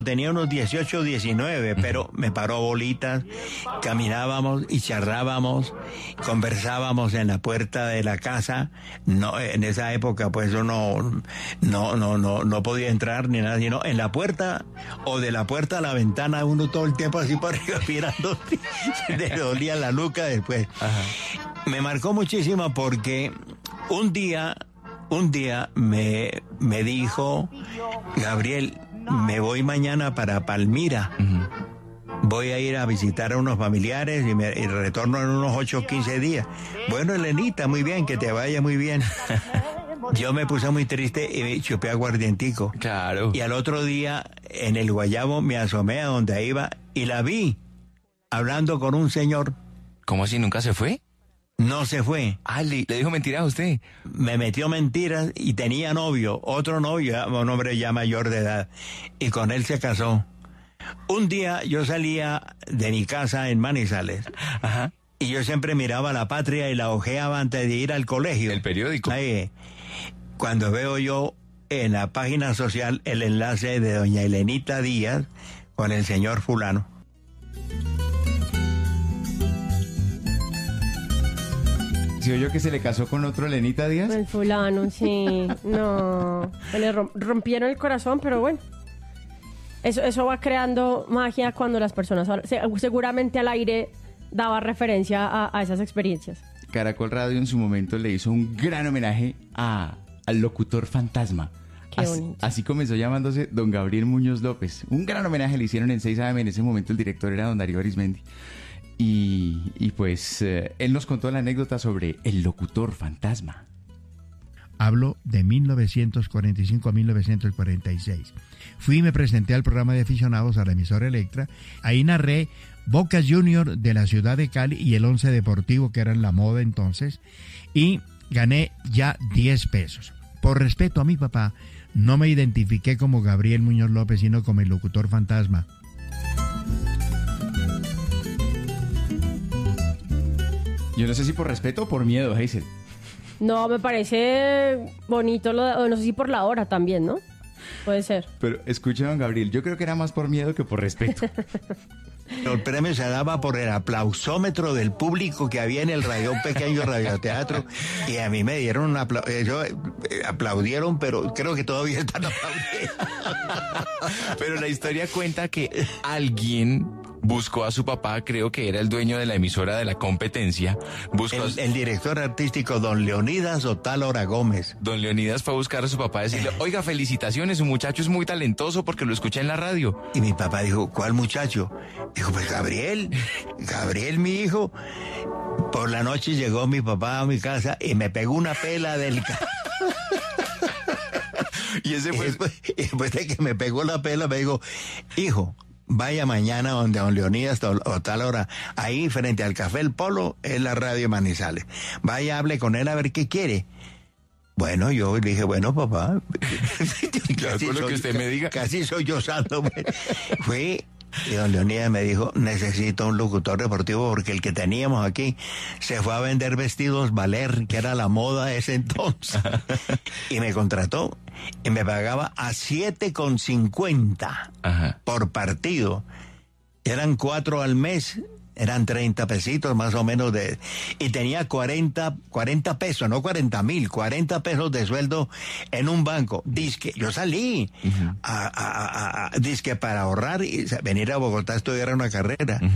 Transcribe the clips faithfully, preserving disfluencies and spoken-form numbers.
Tenía unos dieciocho, diecinueve, pero me paró bolitas, caminábamos y charlábamos, conversábamos en la puerta de la casa. No, en esa época pues uno no, no, no, no podía entrar ni nada, sino en la puerta o de la puerta a la ventana, uno todo el tiempo así por arriba mirando, le dolía la nuca después. Ajá. Me marcó muchísimo porque un día, un día me, me dijo, Gabriel, me voy mañana para Palmira. Uh-huh. Voy a ir a visitar a unos familiares y, me, y retorno en unos ocho o quince días. Bueno, Elenita, muy bien, que te vaya muy bien. Yo me puse muy triste y me chupé aguardientico. Claro. Y al otro día, en el Guayabo, me asomé a donde iba y la vi hablando con un señor. ¿Cómo así? ¿Nunca se fue? No se fue. Ah, ¿le, le dijo mentiras a usted? Me metió mentiras y tenía novio, otro novio, un hombre ya mayor de edad, y con él se casó. Un día yo salía de mi casa en Manizales. Ajá. Y yo siempre miraba La Patria y la hojeaba antes de ir al colegio. ¿El periódico? Ahí. Cuando veo yo en la página social el enlace de doña Elenita Díaz con el señor fulano. ¿Sí oyó que se le casó con otro Elenita Díaz? El fulano, sí. No. Le rompieron el corazón, pero bueno. Eso, eso va creando magia cuando las personas... Seguramente al aire daba referencia a, a esas experiencias. Caracol Radio en su momento le hizo un gran homenaje a, al locutor fantasma. Qué así, bonito. así comenzó llamándose don Gabriel Muñoz López. Un gran homenaje le hicieron en seis A M. En ese momento el director era don Darío Arismendi. Y, y pues eh, él nos contó la anécdota sobre el locutor fantasma. Hablo de mil novecientos cuarenta y cinco a mil novecientos cuarenta y seis. Fui y me presenté al programa de aficionados a la emisora Electra. Ahí narré Boca Junior de la ciudad de Cali y el Once Deportivo, que eran la moda entonces, y gané ya diez pesos. Por respeto a mi papá, no me identifiqué como Gabriel Muñoz López, sino como el locutor fantasma. Yo no sé si por respeto o por miedo, Hazel. No, me parece bonito, lo de, no sé si por la hora también, ¿no? Puede ser. Pero escuche, don Gabriel, yo creo que era más por miedo que por respeto. El premio se daba por el aplausómetro del público que había en el radio, un pequeño radioteatro, y a mí me dieron un aplauso. Ellos eh, aplaudieron, pero creo que todavía están aplaudiendo. Pero la historia cuenta que alguien buscó a su papá, creo que era el dueño de la emisora de la competencia. Buscó el, a... el director artístico, don Leonidas Otálora Gómez. Don Leonidas fue a buscar a su papá y decirle, oiga, felicitaciones, su muchacho es muy talentoso porque lo escuché en la radio. Y mi papá dijo, ¿cuál muchacho? Dijo, pues Gabriel, Gabriel, mi hijo. Por la noche llegó mi papá a mi casa y me pegó una pela del... Y ese fue... Y después, y después de que me pegó la pela, me dijo, hijo, vaya mañana donde don Leonidas o tal hora, ahí frente al Café El Polo, es la radio Manizales. Vaya, hable con él a ver qué quiere. Bueno, yo dije, bueno, papá. Casi con lo que usted me diga. Casi soy yo santo. Fui y don Leonidas me dijo, necesito un locutor deportivo porque el que teníamos aquí se fue a vender vestidos Valer, que era la moda ese entonces. Y me contrató y me pagaba a siete con cincuenta por partido. Eran cuatro al mes, eran treinta pesitos más o menos de... Y tenía cuarenta, cuarenta pesos, no cuarenta mil, cuarenta pesos de sueldo en un banco. Disque, yo salí uh-huh. a, a, a, a, disque para ahorrar y venir a Bogotá a estudiar una carrera. Uh-huh.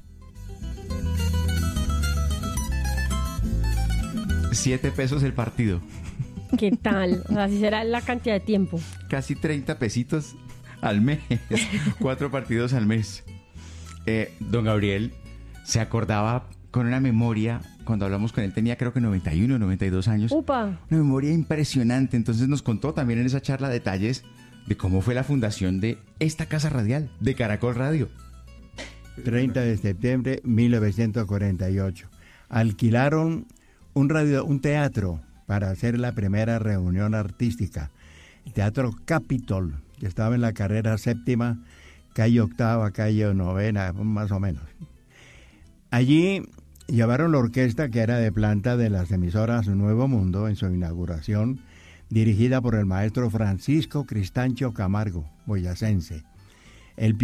Siete pesos el partido. ¿Qué tal? O sea, así será la cantidad de tiempo. Casi treinta pesitos al mes. Cuatro partidos al mes. Eh, don Gabriel se acordaba con una memoria, cuando hablamos con él tenía creo que noventa y uno, noventa y dos años. ¡Upa! Una memoria impresionante. Entonces nos contó también en esa charla detalles de cómo fue la fundación de esta casa radial, de Caracol Radio. treinta de septiembre de mil novecientos cuarenta y ocho. Alquilaron un radio, un teatro para hacer la primera reunión artística. El Teatro Capitol, que estaba en la carrera séptima, calle octava, calle novena, más o menos. Allí llevaron la orquesta que era de planta de las emisoras Nuevo Mundo en su inauguración, dirigida por el maestro Francisco Cristancho Camargo, boyacense. El